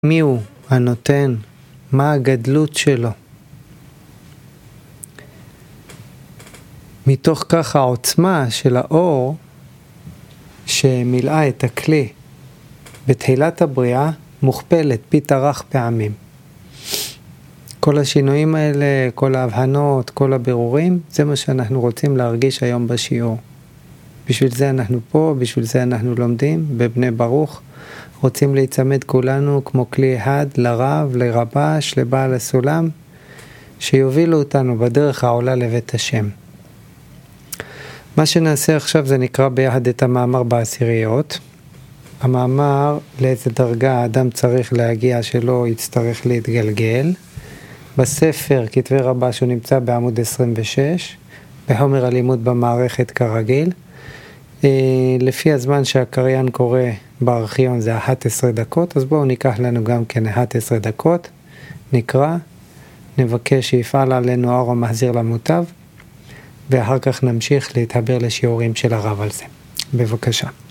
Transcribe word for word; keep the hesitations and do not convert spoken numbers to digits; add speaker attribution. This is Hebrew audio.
Speaker 1: מי הוא הנותן? מה הגדלות שלו? מתוך כך העוצמה של האור שמילאה את הכלי בתחילת הבריאה מוכפלת פי טרח פעמים. כל השינויים האלה, כל ההבהנות, כל הבירורים, זה מה שאנחנו רוצים להרגיש היום בשיעור. בשביל זה אנחנו פה, בשביל זה אנחנו לומדים בבני ברוך. רוצים להיצמד כולנו כמו כלי אחד לרב, לרבש, לבעל הסולם, שיובילו אותנו בדרך העולה לבית השם. מה שנעשה עכשיו זה נקרא ביחד את המאמר בעשיריות. המאמר לאיזה דרגה האדם צריך להגיע שלא יצטרך להתגלגל. בספר כתבי רבש הוא נמצא בעמוד עשרים ושש, בחומר הלימוד במערכת כרגיל. לפי הזמן שהקריין קורא בארכיון זה אחת עשרה דקות, אז בואו ניקח לנו גם כן אחת עשרה דקות, נקרא, נבקש שיפעל עלינו האור המחזיר למוטב, ואחר כך נמשיך להתחבר לשיעורים של הרב על זה. בבקשה.